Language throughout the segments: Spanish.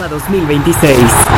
FIFA 2026.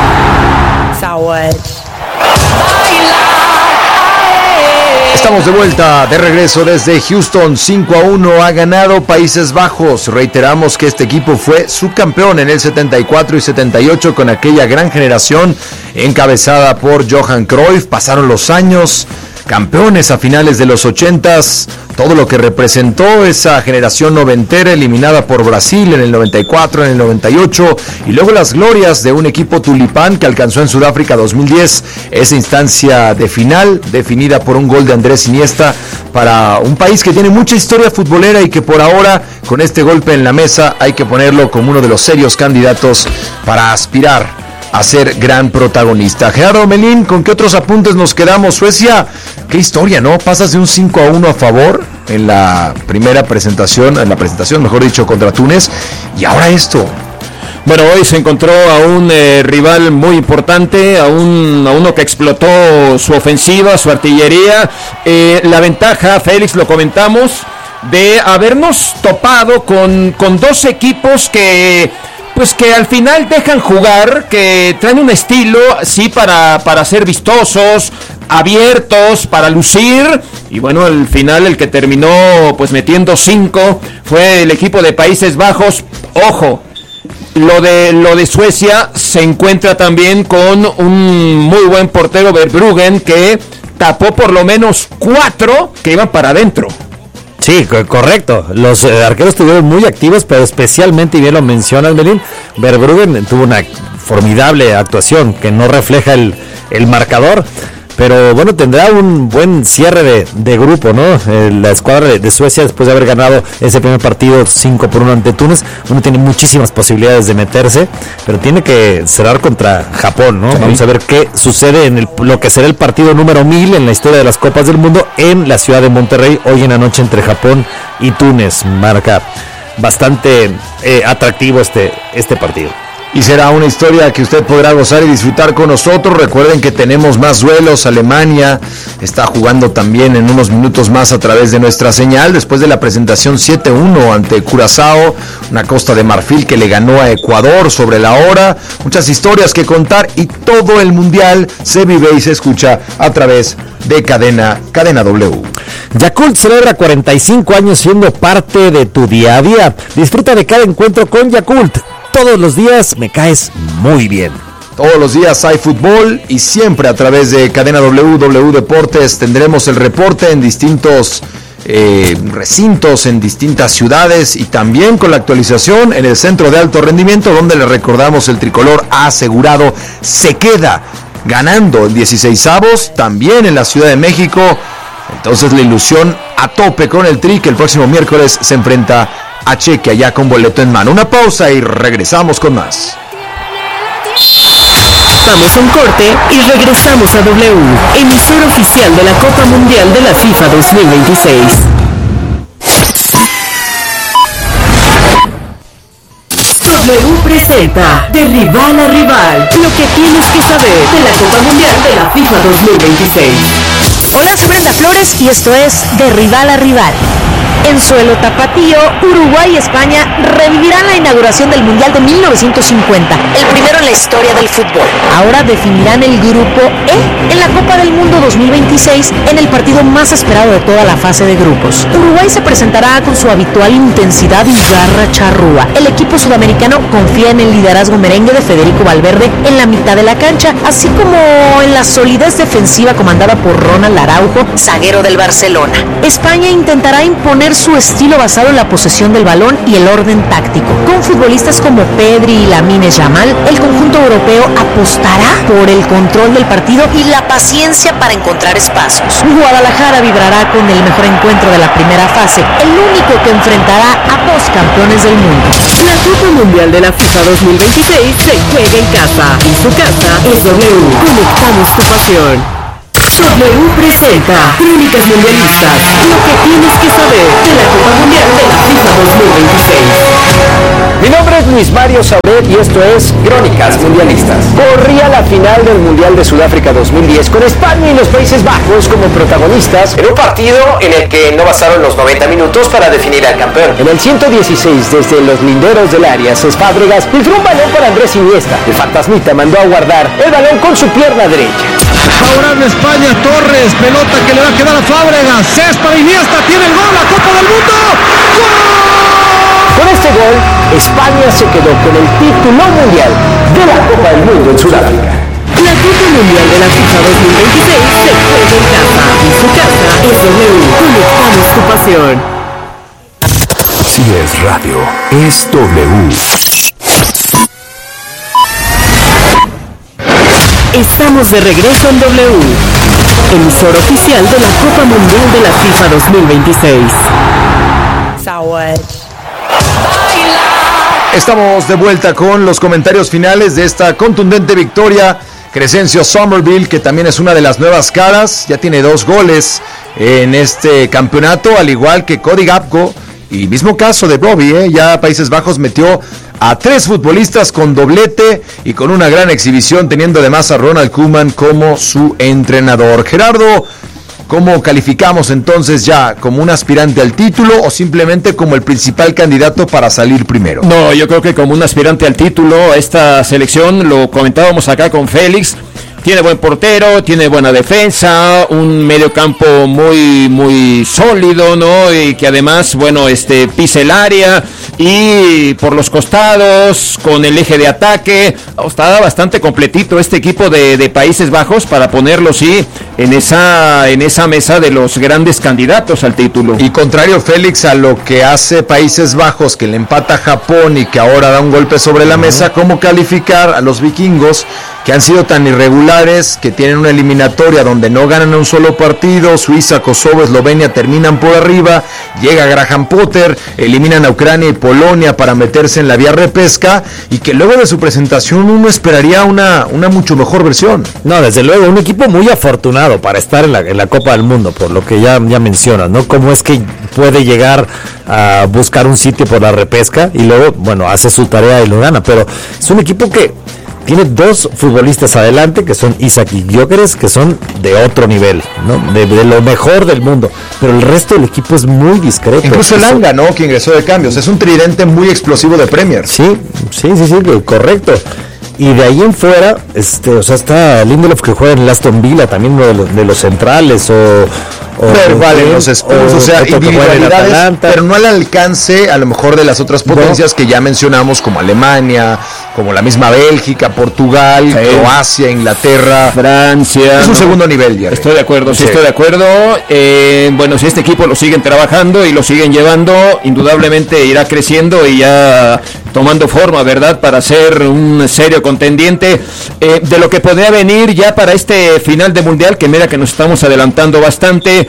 Estamos de vuelta, de regreso desde Houston. 5-1 ha ganado Países Bajos. Reiteramos que este equipo fue subcampeón en el 74 y 78 con aquella gran generación encabezada por Johan Cruyff. Pasaron los años, campeones a finales de los 80s, todo lo que representó esa generación noventera eliminada por Brasil en el 94, en el 98, y luego las glorias de un equipo tulipán que alcanzó en Sudáfrica 2010 esa instancia de final, definida por un gol de Andrés Iniesta para un país que tiene mucha historia futbolera y que por ahora, con este golpe en la mesa, hay que ponerlo como uno de los serios candidatos para aspirar a ser gran protagonista. Gerardo Melín, ¿con qué otros apuntes nos quedamos? Suecia, qué historia, ¿no? Pasas de un 5-1 a favor en la primera presentación, mejor dicho, contra Túnez, y ahora esto. Bueno, hoy se encontró a un rival muy importante, a uno que explotó su ofensiva, su artillería. La ventaja, Félix, lo comentamos, de habernos topado con dos equipos que al final dejan jugar, que traen un estilo, sí, para ser vistosos, abiertos, para lucir, y bueno, al final el que terminó pues metiendo 5 fue el equipo de Países Bajos. Ojo, lo de Suecia se encuentra también con un muy buen portero, Verbruggen, que tapó por lo menos 4 que iban para adentro. Sí, correcto. Los arqueros estuvieron muy activos, pero especialmente, y bien lo mencionas, Melín, Verbruggen tuvo una formidable actuación que no refleja el marcador, pero bueno, tendrá un buen cierre de grupo, ¿no? La escuadra de Suecia, después de haber ganado ese primer partido 5-1 ante Túnez, uno tiene muchísimas posibilidades de meterse, pero tiene que cerrar contra Japón, ¿no? Sí. Vamos a ver qué sucede en lo que será el partido número 1000 en la historia de las Copas del Mundo en la ciudad de Monterrey, hoy en la noche entre Japón y Túnez. Marca bastante atractivo este partido. Y será una historia que usted podrá gozar y disfrutar con nosotros. Recuerden que tenemos más duelos. Alemania está jugando también en unos minutos más a través de nuestra señal. Después de la presentación 7-1 ante Curazao, una Costa de Marfil que le ganó a Ecuador sobre la hora. Muchas historias que contar y todo el mundial se vive y se escucha a través de Cadena W. Yakult celebra 45 años siendo parte de tu día a día. Disfruta de cada encuentro con Yakult. Todos los días me caes muy bien. Todos los días hay fútbol y siempre a través de Cadena W Deportes tendremos el reporte en distintos recintos, en distintas ciudades y también con la actualización en el centro de alto rendimiento, donde le recordamos el tricolor ha asegurado se queda ganando el 16avos también en la Ciudad de México. Entonces la ilusión a tope con el Tri, que el próximo miércoles se enfrenta a Chequia ya con boleto en mano. Una pausa y regresamos con más. Vamos a un corte y regresamos a W, emisora oficial de la Copa Mundial de la FIFA 2026. W presenta de rival a rival, lo que tienes que saber de la Copa Mundial de la FIFA 2026. Hola, soy Brenda Flores y esto es de rival a rival. En suelo tapatío, Uruguay y España revivirán la inauguración del Mundial de 1950, el primero en la historia del fútbol. Ahora definirán el grupo E en la Copa del Mundo 2026 en el partido más esperado de toda la fase de grupos. Uruguay se presentará con su habitual intensidad y garra charrúa. El equipo sudamericano confía en el liderazgo merengue de Federico Valverde en la mitad de la cancha, así como en la solidez defensiva comandada por Ronald Araujo, zaguero del Barcelona. España intentará imponer su estilo basado en la posesión del balón y el orden táctico. Con futbolistas como Pedri y Lamine Yamal, el conjunto europeo apostará por el control del partido y la paciencia para encontrar espacios. Guadalajara vibrará con el mejor encuentro de la primera fase, el único que enfrentará a dos campeones del mundo. La Copa Mundial de la FIFA 2026 se juega en casa y su casa es W. Conectamos tu pasión. W presenta Crónicas Mundialistas, lo que tienes que saber de la Copa Mundial de la FIFA 2026. Mi nombre es Luis Mario Sauret y esto es Crónicas Mundialistas. Corría la final del Mundial de Sudáfrica 2010 con España y los Países Bajos como protagonistas en un partido en el que no bastaron los 90 minutos para definir al campeón. En el 116, desde los linderos del área, Cés Fábregas filtró un balón para Andrés Iniesta. El fantasmita mandó a guardar el balón con su pierna derecha. Favorable España, Torres, pelota que le va a quedar a Fábregas, Cés para Iniesta, tiene el gol, la Copa del Mundo. ¡Gol! Con este gol, España se quedó con el título mundial de la Copa del Mundo en Sudáfrica. La Copa Mundial de la FIFA 2026 se juega en casa y su casa es W. Conectamos tu pasión. Si es radio, es W. Estamos de regreso en W, emisor oficial de la Copa Mundial de la FIFA 2026. Estamos de vuelta con los comentarios finales de esta contundente victoria. Crescencio Somerville, que también es una de las nuevas caras, ya tiene 2 goles en este campeonato, al igual que Cody Gakpo. Y mismo caso de Bobby, ya Países Bajos metió a 3 futbolistas con doblete y con una gran exhibición, teniendo además a Ronald Koeman como su entrenador. Gerardo, ¿cómo calificamos entonces ya? ¿Como un aspirante al título o simplemente como el principal candidato para salir primero? No, yo creo que como un aspirante al título, esta selección, lo comentábamos acá con Félix, tiene buen portero, tiene buena defensa, un mediocampo muy sólido, ¿no? Y que además, bueno, pisa el área y por los costados, con el eje de ataque, está bastante completito este equipo de Países Bajos para ponerlo, sí, en esa mesa de los grandes candidatos al título. Y contrario, Félix, a lo que hace Países Bajos, que le empata a Japón y que ahora da un golpe sobre la mesa, ¿cómo calificar a los vikingos, que han sido tan irregulares, que tienen una eliminatoria donde no ganan un solo partido? Suiza, Kosovo, Eslovenia terminan por arriba, llega Graham Potter, eliminan a Ucrania y Polonia para meterse en la vía repesca, y que luego de su presentación uno esperaría una mucho mejor versión. No, desde luego, un equipo muy afortunado para estar en la Copa del Mundo, por lo que ya mencionas, ¿no? Cómo es que puede llegar a buscar un sitio por la repesca y luego, bueno, hace su tarea y lo gana, pero es un equipo que tiene 2 futbolistas adelante, que son Isaac y Gyökeres, que son de otro nivel, ¿no? De lo mejor del mundo. Pero el resto del equipo es muy discreto. Incluso Elanga, ¿no? Que ingresó de cambios. Es un tridente muy explosivo de Premier. Sí, correcto. Y de ahí en fuera, o sea, está Lindelof, que juega en el Aston Villa, también uno de los centrales, Verbal en los Spurs, o sea, individualidades, pero no al alcance a lo mejor de las otras potencias que ya mencionamos, como Alemania, como la misma Bélgica, Portugal, Croacia, Inglaterra, Francia. Es un segundo nivel ya. Estoy de acuerdo, sí, estoy de acuerdo. Bueno, si este equipo lo siguen trabajando y lo siguen llevando, indudablemente irá creciendo y ya tomando forma, ¿verdad?, para ser un serio contendiente de lo que podría venir ya para este final de Mundial, que mira que nos estamos adelantando bastante.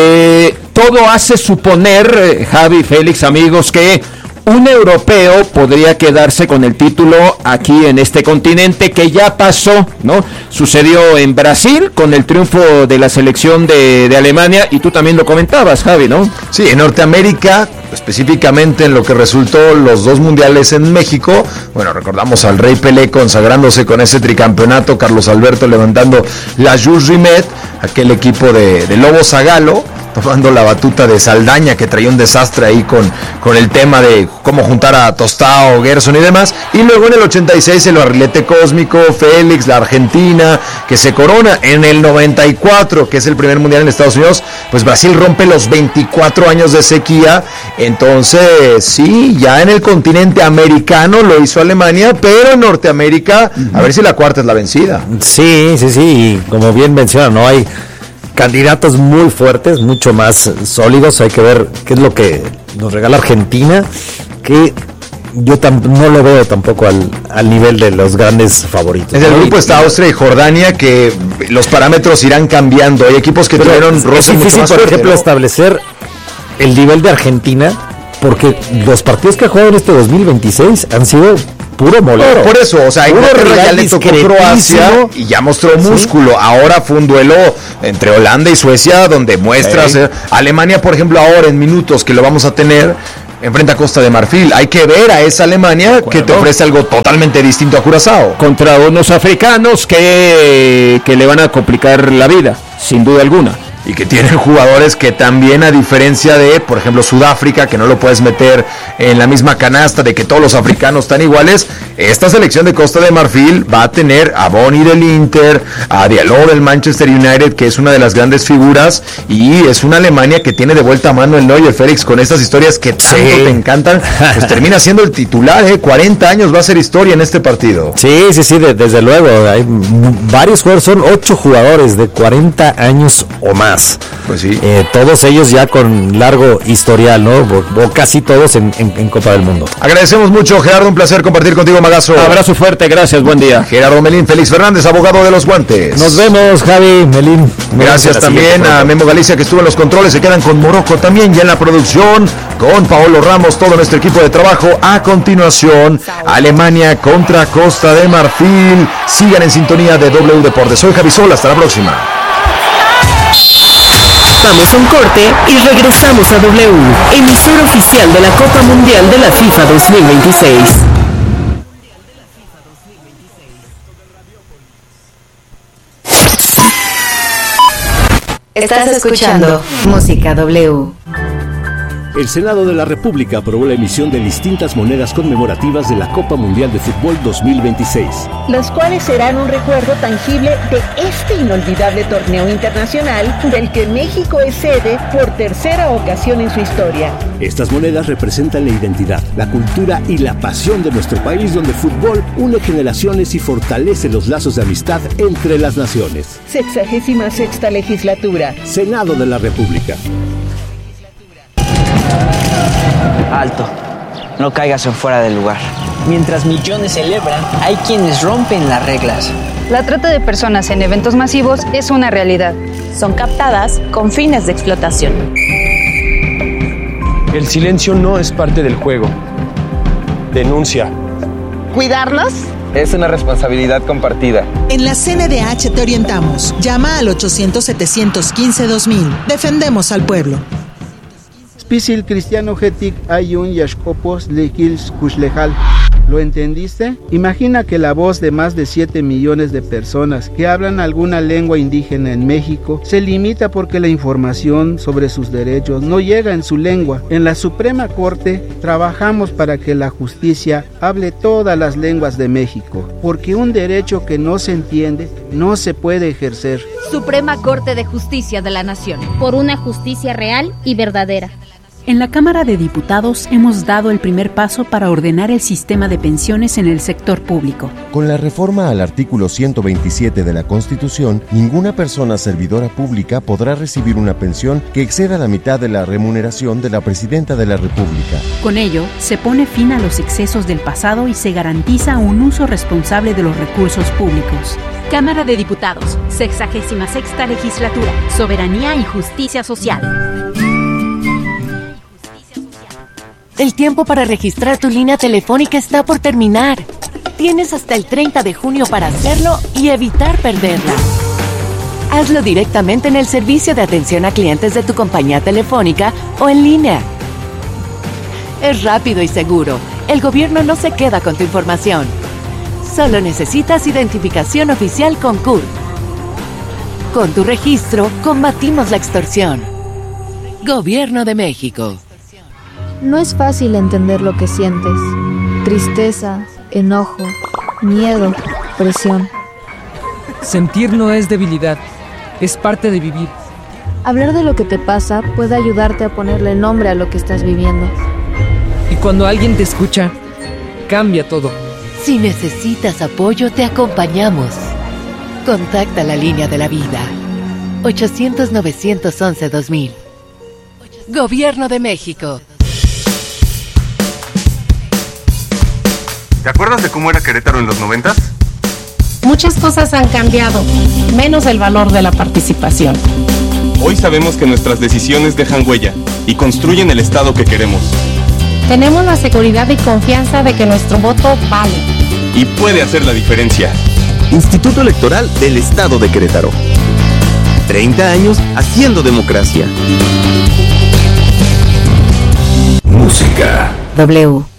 Todo hace suponer, Javi, Félix, amigos, que un europeo podría quedarse con el título aquí en este continente, que ya pasó, ¿no? Sucedió en Brasil con el triunfo de la selección de Alemania, y tú también lo comentabas, Javi, ¿no? Sí, en Norteamérica, específicamente en lo que resultó los 2 mundiales en México, bueno, recordamos al Rey Pelé consagrándose con ese tricampeonato, Carlos Alberto levantando la Jules Rimet, aquel equipo de Lobo Zagalo, tomando la batuta de Saldaña, que traía un desastre ahí con el tema de cómo juntar a Tostao, Gerson y demás, y luego en el 86 el barrilete cósmico, Félix, la Argentina, que se corona en el 94, que es el primer mundial en Estados Unidos, pues Brasil rompe los 24 años de sequía. Entonces sí, ya en el continente americano lo hizo Alemania, pero en Norteamérica, a ver si la cuarta es la vencida. Sí, y como bien menciona, no hay candidatos muy fuertes, mucho más sólidos. Hay que ver qué es lo que nos regala Argentina, que yo no lo veo tampoco al nivel de los grandes favoritos. En el grupo está Austria y Jordania, que los parámetros irán cambiando. Hay equipos que tuvieron roce mucho difícil, más por fuerte, ejemplo, ¿no?, establecer el nivel de Argentina, porque los partidos que ha jugado en este 2026 han sido puro molero. No, por eso, o sea, Inglaterra ya le tocó Croacia y ya mostró músculo. Ahora fue un duelo entre Holanda y Suecia donde muestras. Alemania, por ejemplo, ahora en minutos que lo vamos a tener, enfrenta a Costa de Marfil. Hay que ver a esa Alemania que te ofrece algo totalmente distinto a Curazao. Contra unos africanos que le van a complicar la vida, sin duda alguna. Y que tienen jugadores que también, a diferencia de, por ejemplo, Sudáfrica, que no lo puedes meter en la misma canasta de que todos los africanos están iguales, esta selección de Costa de Marfil va a tener a Boni del Inter, a Diallo del Manchester United, que es una de las grandes figuras, y es una Alemania que tiene de vuelta a Manuel Neuer, Félix, con estas historias que tanto te encantan, pues termina siendo el titular, 40 años va a ser historia en este partido. Sí, desde luego, hay varios jugadores, son 8 jugadores de 40 años o más. Pues sí. Todos ellos ya con largo historial, ¿no? O casi todos en Copa del Mundo. Agradecemos mucho, Gerardo, un placer compartir contigo, Magazo. Abrazo fuerte, gracias, buen día. Gerardo Melín, Félix Fernández, abogado de los guantes. Nos vemos, Javi, Melín. Gracias también a Memo Galicia, que estuvo en los controles. Se quedan con Morocco también, ya en la producción, con Paolo Ramos, todo nuestro equipo de trabajo. A continuación, Alemania contra Costa de Marfil. Sigan en sintonía de W Deportes. Soy Javi Sol, hasta la próxima. Vamos a un corte y regresamos a W, emisora oficial de la Copa Mundial de la FIFA 2026. Estás escuchando Música W. El Senado de la República aprobó la emisión de distintas monedas conmemorativas de la Copa Mundial de Fútbol 2026. Las cuales serán un recuerdo tangible de este inolvidable torneo internacional del que México es sede por tercera ocasión en su historia. Estas monedas representan la identidad, la cultura y la pasión de nuestro país, donde el fútbol une generaciones y fortalece los lazos de amistad entre las naciones. 66ª legislatura. Senado de la República. Alto, no caigas en fuera del lugar. Mientras millones celebran, hay quienes rompen las reglas. La trata de personas en eventos masivos es una realidad. Son captadas con fines de explotación. El silencio no es parte del juego. Denuncia. ¿Cuidarnos? Es una responsabilidad compartida. En la CNDH te orientamos. Llama al 800-715-2000. Defendemos al pueblo. Spisil cristiano getik ayun yashkopos lekils kushlejal. ¿Lo entendiste? Imagina que la voz de más de 7 millones de personas que hablan alguna lengua indígena en México se limita porque la información sobre sus derechos no llega en su lengua. En la Suprema Corte trabajamos para que la justicia hable todas las lenguas de México, porque un derecho que no se entiende no se puede ejercer. Suprema Corte de Justicia de la Nación. Por una justicia real y verdadera. En la Cámara de Diputados hemos dado el primer paso para ordenar el sistema de pensiones en el sector público. Con la reforma al artículo 127 de la Constitución, ninguna persona servidora pública podrá recibir una pensión que exceda la mitad de la remuneración de la Presidenta de la República. Con ello, se pone fin a los excesos del pasado y se garantiza un uso responsable de los recursos públicos. Cámara de Diputados, 66ª Legislatura, Soberanía y Justicia Social. El tiempo para registrar tu línea telefónica está por terminar. Tienes hasta el 30 de junio para hacerlo y evitar perderla. Hazlo directamente en el servicio de atención a clientes de tu compañía telefónica o en línea. Es rápido y seguro. El gobierno no se queda con tu información. Solo necesitas identificación oficial con CURP. Con tu registro, combatimos la extorsión. Gobierno de México. No es fácil entender lo que sientes. Tristeza, enojo, miedo, presión. Sentir no es debilidad, es parte de vivir. Hablar de lo que te pasa puede ayudarte a ponerle nombre a lo que estás viviendo. Y cuando alguien te escucha, cambia todo. Si necesitas apoyo, te acompañamos. Contacta la línea de la vida. 800-911-2000. Gobierno de México. ¿Te acuerdas de cómo era Querétaro en los 90s? Muchas cosas han cambiado, menos el valor de la participación. Hoy sabemos que nuestras decisiones dejan huella y construyen el Estado que queremos. tenemos la seguridad y confianza de que nuestro voto vale. Y puede hacer la diferencia. Instituto Electoral del Estado de Querétaro. 30 años haciendo democracia. Música. W.